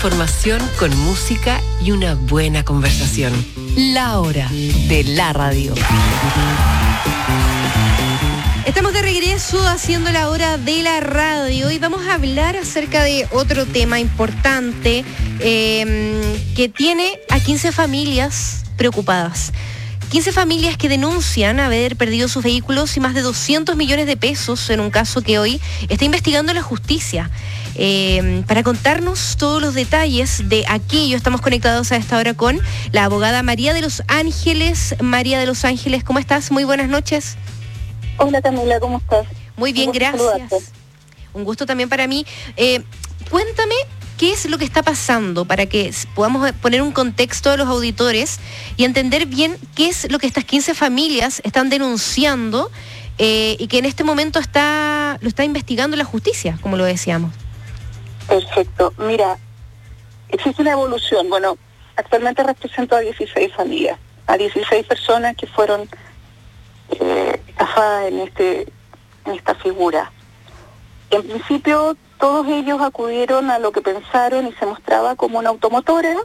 información con música y una buena conversación. La hora de la radio. Estamos de regreso haciendo la hora de la radio y vamos a hablar acerca de otro tema importante que tiene a 15 familias preocupadas. 15 familias que denuncian haber perdido sus vehículos y más de 200 millones de pesos en un caso que hoy está investigando la justicia. Para contarnos todos los detalles de aquello, estamos conectados a esta hora con la abogada María de los Ángeles. María de los Ángeles, ¿cómo estás? Muy buenas noches. Hola Camila, ¿cómo estás? Muy bien, gracias. Saludarte. Un gusto también para mí. Cuéntame qué es lo que está pasando para que podamos poner un contexto a los auditores y entender bien qué es lo que estas 15 familias están denunciando y que en este momento lo está investigando la justicia, como lo decíamos. Perfecto. Mira, existe una evolución. Bueno, actualmente represento a 16 familias, a 16 personas que fueron estafadas en esta figura. En principio, todos ellos acudieron a lo que pensaron y se mostraba como una automotora.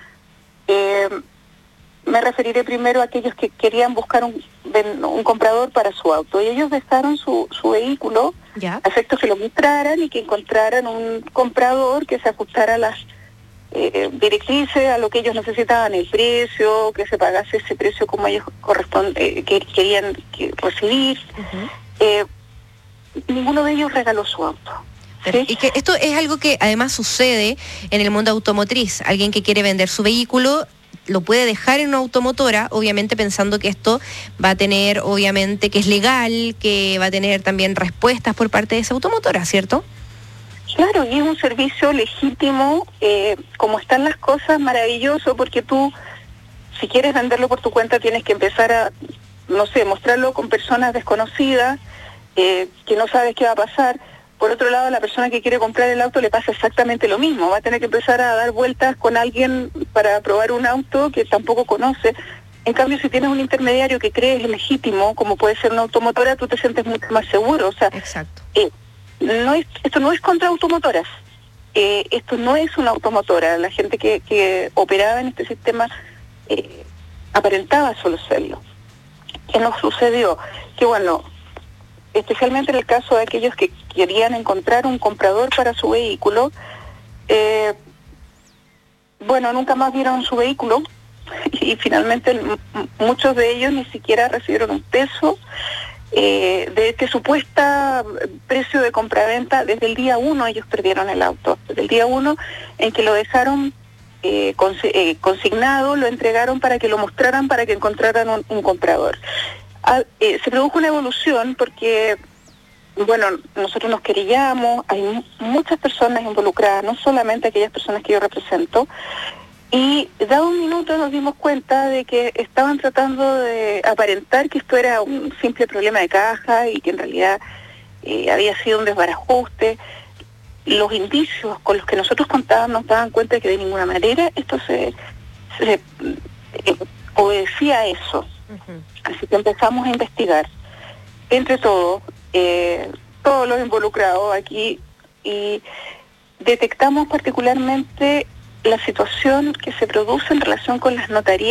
Me referiré primero a aquellos que querían buscar un comprador para su auto. Y ellos dejaron su vehículo a efectos que lo mostraran y que encontraran un comprador que se ajustara a las directrices, a lo que ellos necesitaban, el precio, que se pagase ese precio como ellos querían recibir. Ninguno de ellos regaló su auto. ¿Sí? Y que esto es algo que además sucede en el mundo automotriz. Alguien que quiere vender su vehículo lo puede dejar en una automotora, obviamente pensando que esto va a tener, obviamente, que es legal, que va a tener también respuestas por parte de esa automotora, ¿cierto? Claro, y es un servicio legítimo, como están las cosas, maravilloso, porque tú, si quieres venderlo por tu cuenta, tienes que empezar a, mostrarlo con personas desconocidas, que no sabes qué va a pasar. Por otro lado, a la persona que quiere comprar el auto le pasa exactamente lo mismo. Va a tener que empezar a dar vueltas con alguien para probar un auto que tampoco conoce. En cambio, si tienes un intermediario que crees legítimo, como puede ser una automotora, tú te sientes mucho más seguro. O sea, exacto. Esto no es contra automotoras. Esto no es una automotora. La gente que operaba en este sistema aparentaba solo serlo. ¿Qué nos sucedió? Que bueno, especialmente en el caso de aquellos que querían encontrar un comprador para su vehículo, nunca más vieron su vehículo y finalmente muchos de ellos ni siquiera recibieron un peso de este supuesto precio de compraventa. Desde el día 1 ellos perdieron el auto, desde el día 1 en que lo dejaron consignado, lo entregaron para que lo mostraran, para que encontraran un comprador. Se produjo una evolución porque, nosotros nos querellamos, hay muchas personas involucradas, no solamente aquellas personas que yo represento, y dado un minuto nos dimos cuenta de que estaban tratando de aparentar que esto era un simple problema de caja y que en realidad había sido un desbarajuste. Los indicios con los que nosotros contábamos nos daban cuenta de que de ninguna manera esto se obedecía a eso. Así que empezamos a investigar entre todos los involucrados aquí, y detectamos particularmente la situación que se produce en relación con las notarías